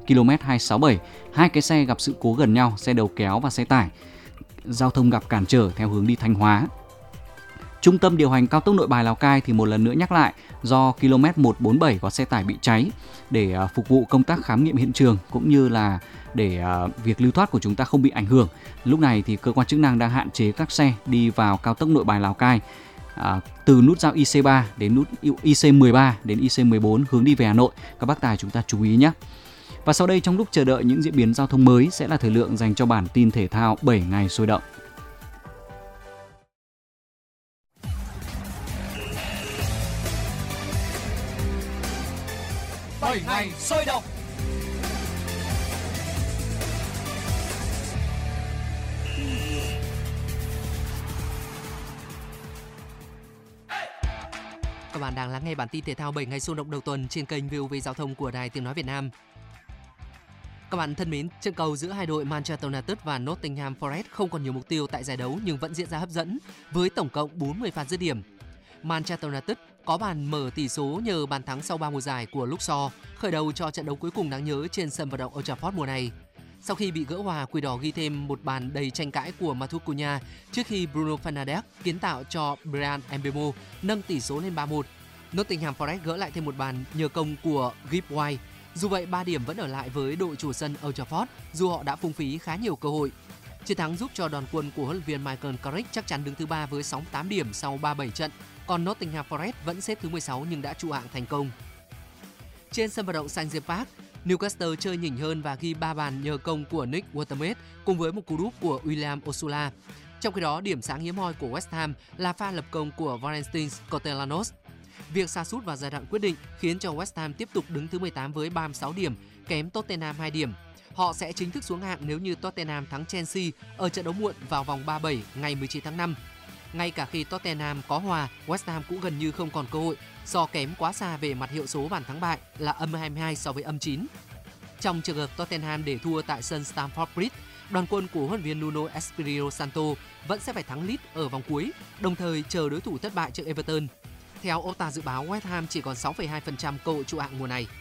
km 267, hai cái xe gặp sự cố gần nhau, xe đầu kéo và xe tải. Giao thông gặp cản trở theo hướng đi Thanh Hóa. Trung tâm điều hành cao tốc Nội Bài Lào Cai thì một lần nữa nhắc lại do km 147 có xe tải bị cháy để phục vụ công tác khám nghiệm hiện trường cũng như là để việc lưu thoát của chúng ta không bị ảnh hưởng. Lúc này thì cơ quan chức năng đang hạn chế các xe đi vào cao tốc Nội Bài Lào Cai từ nút giao IC3 đến nút IC13 đến IC14 hướng đi về Hà Nội. Các bác tài chúng ta chú ý nhé. Và sau đây trong lúc chờ đợi những diễn biến giao thông mới sẽ là thời lượng dành cho bản tin thể thao 7 ngày sôi động. Ngày sôi động. Các bạn đang lắng nghe bản tin thể thao 7 ngày sôi động đầu tuần trên kênh VOV Giao thông của Đài Tiếng nói Việt Nam. Các bạn thân mến, trận cầu giữa hai đội Manchester United và Nottingham Forest không còn nhiều mục tiêu tại giải đấu nhưng vẫn diễn ra hấp dẫn với tổng cộng 40 pha dứt điểm. Manchester United có bàn mở tỷ số nhờ bàn thắng sau 3 mùa giải của Luke Shaw, khởi đầu cho trận đấu cuối cùng đáng nhớ trên sân vận động Old Trafford mùa này. Sau khi bị gỡ hòa, Quỷ đỏ ghi thêm một bàn đầy tranh cãi của Matheus Cunha trước khi Bruno Fernandes kiến tạo cho Bryan Mbeumo nâng tỷ số lên 3-1. Nottingham Forest gỡ lại thêm một bàn nhờ công của Gibbs White. Dù vậy, 3 điểm vẫn ở lại với đội chủ sân Old Trafford dù họ đã phung phí khá nhiều cơ hội. Chiến thắng giúp cho đoàn quân của huấn luyện viên Michael Carrick chắc chắn đứng thứ 3 với 68 điểm sau 37 trận, còn Nottingham Forest vẫn xếp thứ 16 nhưng đã trụ hạng thành công. Trên sân vận động St James Park, Newcastle chơi nhỉnh hơn và ghi 3 bàn nhờ công của Nick Watermaid cùng với một cú đúp của William Osula. Trong khi đó, điểm sáng hiếm hoi của West Ham là pha lập công của Valentin Costellanos. Việc sa sút vào giai đoạn quyết định khiến cho West Ham tiếp tục đứng thứ 18 với 36 điểm, kém Tottenham 2 điểm. Họ sẽ chính thức xuống hạng nếu như Tottenham thắng Chelsea ở trận đấu muộn vào vòng 37 ngày 19 tháng 5. Ngay cả khi Tottenham có hòa, West Ham cũng gần như không còn cơ hội do kém quá xa về mặt hiệu số bàn thắng bại là -22 so với -9. Trong trường hợp Tottenham để thua tại sân Stamford Bridge, đoàn quân của huấn luyện viên Nuno Espirito Santo vẫn sẽ phải thắng Leeds ở vòng cuối, đồng thời chờ đối thủ thất bại trước Everton. Theo Opta dự báo, West Ham chỉ còn 6,2% cơ hội trụ hạng mùa này.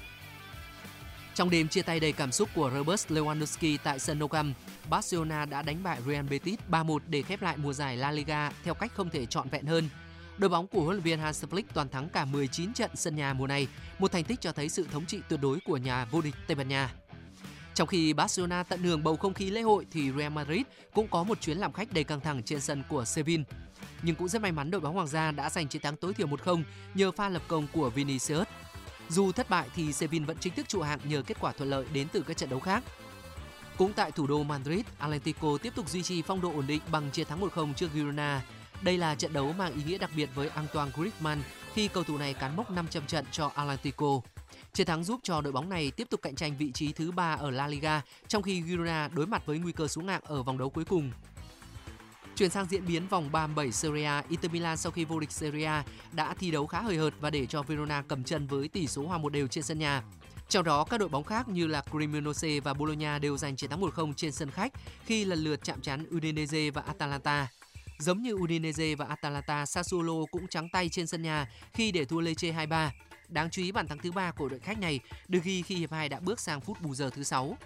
Trong đêm chia tay đầy cảm xúc của Robert Lewandowski tại sân Nou Camp, Barcelona đã đánh bại Real Betis 3-1 để khép lại mùa giải La Liga theo cách không thể trọn vẹn hơn. Đội bóng của huấn luyện viên Hans Flick toàn thắng cả 19 trận sân nhà mùa này, một thành tích cho thấy sự thống trị tuyệt đối của nhà vô địch Tây Ban Nha. Trong khi Barcelona tận hưởng bầu không khí lễ hội thì Real Madrid cũng có một chuyến làm khách đầy căng thẳng trên sân của Sevilla. Nhưng cũng rất may mắn đội bóng Hoàng gia đã giành chiến thắng tối thiểu 1-0 nhờ pha lập công của Vinicius. Dù thất bại thì Sevilla vẫn chính thức trụ hạng nhờ kết quả thuận lợi đến từ các trận đấu khác. Cũng tại thủ đô Madrid, Atlético tiếp tục duy trì phong độ ổn định bằng chiến thắng 1-0 trước Girona. Đây là trận đấu mang ý nghĩa đặc biệt với Antoine Griezmann khi cầu thủ này cán mốc 500 trận cho Atlético. Chiến thắng giúp cho đội bóng này tiếp tục cạnh tranh vị trí thứ 3 ở La Liga, trong khi Girona đối mặt với nguy cơ xuống hạng ở vòng đấu cuối cùng. Chuyển sang diễn biến vòng 37 Serie A, Inter Milan sau khi vô địch Serie A đã thi đấu khá hời hợt và để cho Verona cầm chân với tỷ số hòa 1-1 trên sân nhà. Trong đó, các đội bóng khác như là Cremonese và Bologna đều giành chiến thắng 1-0 trên sân khách khi lần lượt chạm trán Udinese và Atalanta. Giống như Udinese và Atalanta, Sassuolo cũng trắng tay trên sân nhà khi để thua Lecce 2-3. Đáng chú ý bàn thắng thứ 3 của đội khách này được ghi khi hiệp 2 đã bước sang phút bù giờ thứ 6.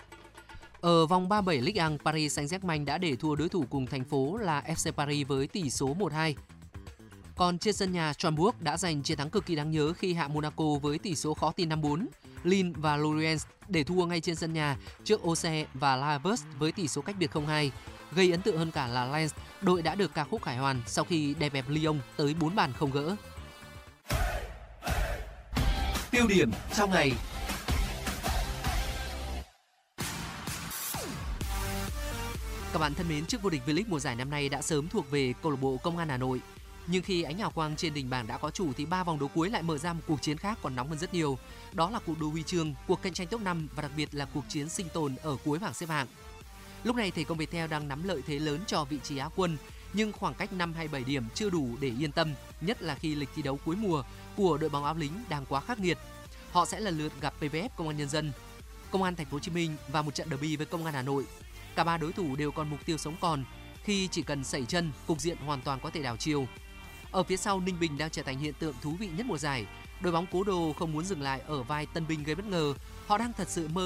Ở vòng 37 Ligue 1, Paris Saint-Germain đã để thua đối thủ cùng thành phố là FC Paris với tỷ số 1-2. Còn trên sân nhà, Strasbourg đã giành chiến thắng cực kỳ đáng nhớ khi hạ Monaco với tỷ số khó tin 5-4. Lille và Lorient để thua ngay trên sân nhà trước Auxerre và La Havre với tỷ số cách biệt 0-2. Gây ấn tượng hơn cả là Lens, đội đã được ca khúc khải hoàn sau khi đè bẹp Lyon tới 4 bàn không gỡ. Tiêu điểm trong ngày. Các bạn thân mến, chức vô địch V-League mùa giải năm nay đã sớm thuộc về câu lạc bộ Công an Hà Nội. Nhưng khi ánh hào quang trên đỉnh bảng đã có chủ thì 3 vòng đấu cuối lại mở ra một cuộc chiến khác còn nóng hơn rất nhiều. Đó là cuộc đua huy chương, cuộc cạnh tranh top 5 và đặc biệt là cuộc chiến sinh tồn ở cuối bảng xếp hạng. Lúc này Thể Công Viettel đang nắm lợi thế lớn cho vị trí Á quân, nhưng khoảng cách 5 hay 7 điểm chưa đủ để yên tâm, nhất là khi lịch thi đấu cuối mùa của đội bóng áo lính đang quá khắc nghiệt. Họ sẽ lần lượt gặp PVF Công an Nhân dân, Công an Thành phố Hồ Chí Minh và một trận derby với Công an Hà Nội. Cả ba đối thủ đều còn mục tiêu sống còn, khi chỉ cần sẩy chân, cục diện hoàn toàn có thể đảo chiều. Ở phía sau, Ninh Bình đang trở thành hiện tượng thú vị nhất mùa giải. Đội bóng cố đồ không muốn dừng lại ở vai tân binh gây bất ngờ. Họ đang thật sự mơ